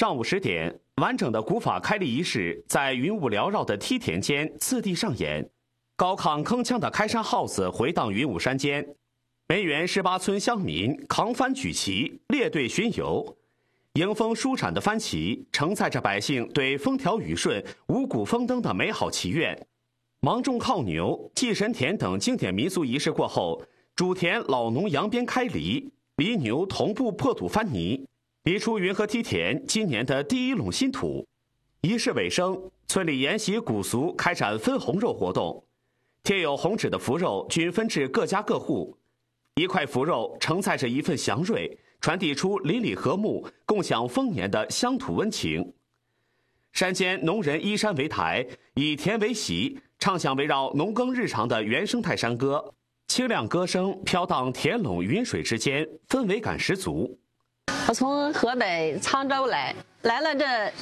上午10点，完整的古法开立仪式在云雾缭绕的梯田间次第上演，高亢铿锵的开山号子回荡云雾山间，梅园18村乡民扛帆举旗，列队巡游，迎风舒展的帆旗承载着百姓对风调雨顺、五谷丰登的美好祈愿。芒种靠牛、祭神田等经典民俗仪式过后，主田老农扬鞭开犁，犁牛同步破土翻泥，犁出云河梯田今年的第一垄新土。仪式尾声，村里沿袭古俗开展分红肉活动，贴有红纸的福肉均分至各家各户，一块福肉承载着一份祥瑞，传递出邻里和睦、共享丰年的乡土温情。山间农人依山为台，以田为席，唱响围绕农耕日常的原生态山歌，清亮歌声飘荡田垄云水之间，氛围感十足。 我从河北沧州来了这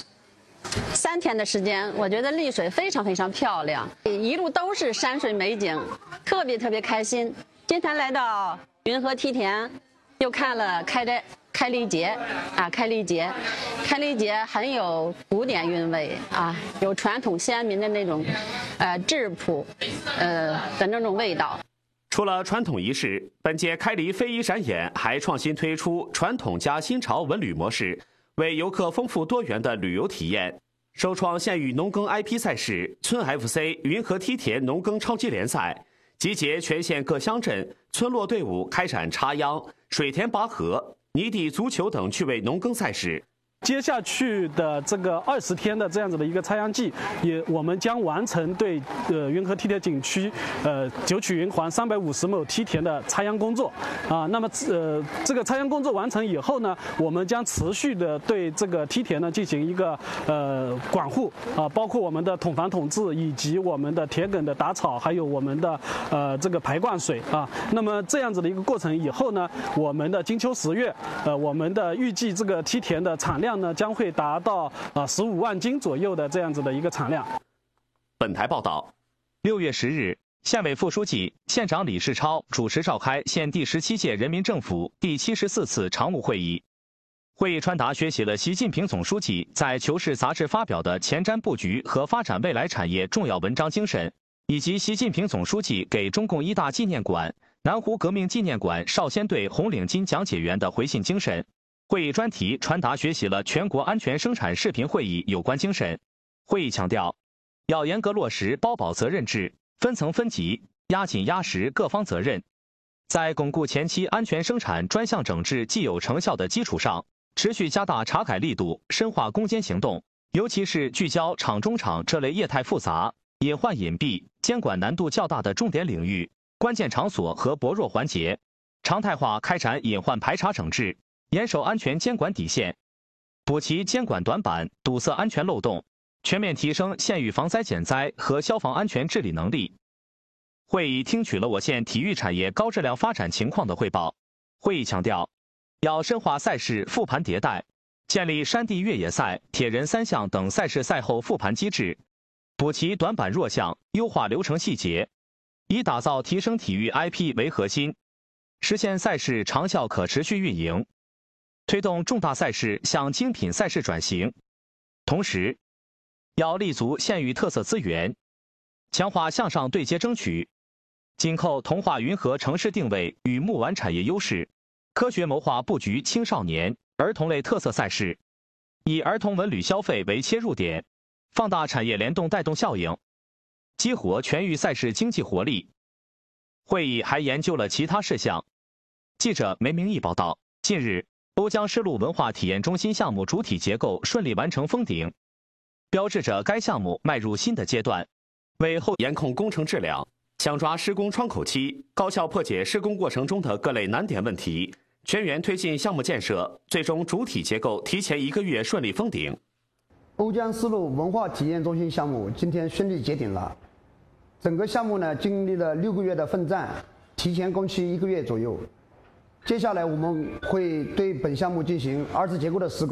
3天的时间，我觉得丽水非常非常漂亮，一路都是山水美景，特别开心。今天来到云河梯田，又看了开犁节啊，开犁节很有古典韵味啊，有传统先民的那种质朴的那种味道。 除了传统仪式，本届开犁非遗展演还创新推出传统加新潮文旅模式，为游客丰富多元的旅游体验。首创县域农耕 IP 赛事村 FC 云河梯田农耕超级联赛，集结全县各乡镇村落队伍开展插秧、水田拔河、泥地足球等趣味农耕赛事。 接下去的这个20天的这样子的一个插秧季，我们将完成对云河梯田景区九曲云环350亩梯田的插秧工作啊。那么这个插秧工作完成以后呢，我们将持续的对这个梯田呢进行一个管护啊，包括我们的统防统治，以及我们的田埂的打草，还有我们的这个排灌水啊。那么这样子的一个过程以后呢，我们的金秋10月，我们的预计这个梯田的产量呢将会达到15万斤左右的这样子的一个产量。 本台报道 ，6月10日，县委副书记、县长李世超主持召开县第17届人民政府第74次常务会议。会议传达学习了习近平总书记在《求是》杂志发表的前瞻布局和发展未来产业重要文章精神，以及习近平总书记给中共1大纪念馆、南湖革命纪念馆少先队红领巾讲解员的回信精神。会议专题传达学习了全国安全生产视频会议有关精神。会议强调，要严格落实包保责任制，分层分级，压紧压实各方责任，在巩固前期安全生产专项整治既有成效的基础上，持续加大查改力度，深化攻坚行动，尤其是聚焦厂中厂这类业态复杂、隐患隐蔽、监管难度较大的重点领域、关键场所和薄弱环节，常态化开展隐患排查整治，严守安全监管底线，补齐监管短板，堵塞安全漏洞，全面提升县域防灾减灾和消防安全治理能力。会议听取了我县体育产业高质量发展情况的汇报。会议强调，要深化赛事复盘迭代，建立山地越野赛、铁人3项等赛事赛后复盘机制，补齐短板弱项，优化流程细节，以打造提升体育 IP 为核心，实现赛事长效可持续运营，推动重大赛事向精品赛事转型。同时，要立足县域特色资源，强化向上对接争取，紧扣同化云河城市定位与木碗产业优势，科学谋划布局青少年、儿童类特色赛事，以儿童文旅消费为切入点，放大产业联动带动效应，激活全域赛事经济活力。会议还研究了其他事项。记者梅明义报道，近日，瓯江湿路文化体验中心项目主体结构顺利完成封顶，标志着该项目迈入新的阶段，为后严控工程质量，抢抓施工窗口期，高效破解施工过程中的各类难点问题，全员推进项目建设，最终主体结构提前1个月顺利封顶。 瓯江丝路文化体验中心项目今天顺利结顶了，整个项目呢经历了6个月的奋战，提前工期1个月左右。接下来我们会对本项目进行2次结构的施工。